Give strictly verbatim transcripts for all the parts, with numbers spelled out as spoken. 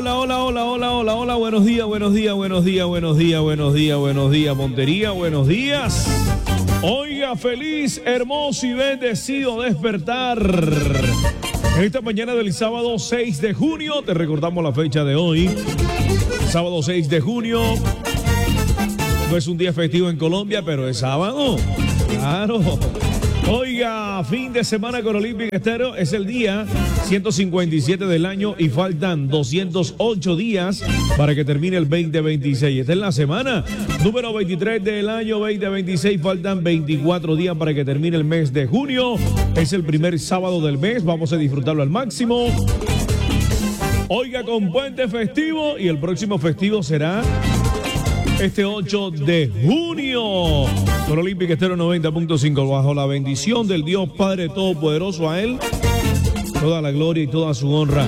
hola, hola, hola, hola, hola, hola, buenos días, buenos días, buenos días, buenos días, buenos días, buenos días, Montería, buenos días. Oiga, feliz, hermoso y bendecido despertar. En esta mañana del sábado seis de junio, te recordamos la fecha de hoy. Sábado seis de junio. No es un día festivo en Colombia, pero es sábado. Claro. Oiga, fin de semana con Olympic Estéreo. Es el día ciento cincuenta y siete del año y faltan doscientos ocho días para que termine el veinte veintiséis. Esta es la semana número veintitrés del año veinte veintiséis. Faltan veinticuatro días para que termine el mes de junio. Es el primer sábado del mes. Vamos a disfrutarlo al máximo. Oiga, con puente festivo, y el próximo festivo será este ocho de junio. Con Olympic Estéreo noventa punto cinco, bajo la bendición del Dios Padre Todopoderoso, a Él toda la gloria y toda su honra.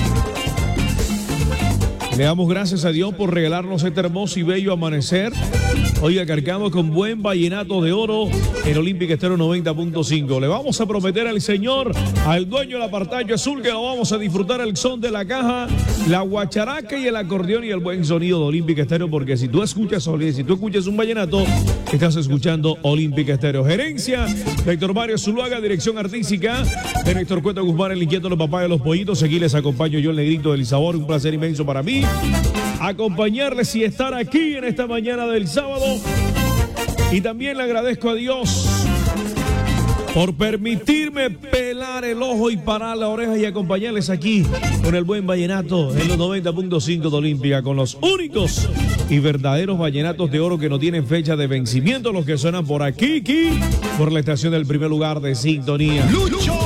Le damos gracias a Dios por regalarnos este hermoso y bello amanecer. Oiga, cargamos con buen vallenato de oro en Olympic Estéreo noventa punto cinco. Le vamos a prometer al Señor, al dueño del apartacho azul, que lo vamos a disfrutar el son de la caja, la guacharaca y el acordeón y el buen sonido de Olympic Estéreo, porque si tú escuchas, si tú escuchas un vallenato, estás escuchando Olympic Estéreo. Gerencia de Héctor Mario Zuluaga, dirección artística de Néstor Cueto Guzmán, el inquieto los papás de los pollitos. Aquí les acompaño yo, el negrito del sabor. Un placer inmenso para mí acompañarles y estar aquí en esta mañana del sábado. Y también le agradezco a Dios por permitirme pelar el ojo y parar la oreja y acompañarles aquí con el buen vallenato en los noventa punto cinco de Olímpica, con los únicos y verdaderos vallenatos de oro que no tienen fecha de vencimiento, los que suenan por aquí, aquí por la estación del primer lugar de sintonía. Lucho